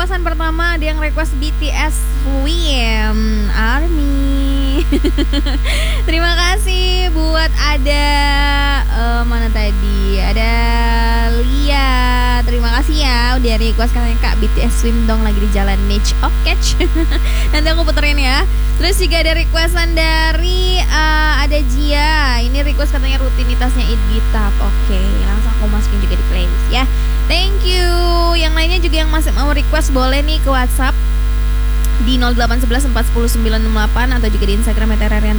requestan pertama, ada yang request BTS Swim Army. Terima kasih buat ada mana tadi? Ada Lia. Terima kasih ya udah request katanya Kak BTS Swim dong lagi di jalan Niche. Oke. Nanti aku puterin ya. Terus juga ada requestan dari ada Jia. Ini request katanya rutinitasnya Eat Gitap. Oke, langsung aku masukin juga di playlist ya. Thank you. Yang lainnya juga yang masih mau request boleh nih ke WhatsApp di 0811 410 968 atau juga di Instagram @rrrian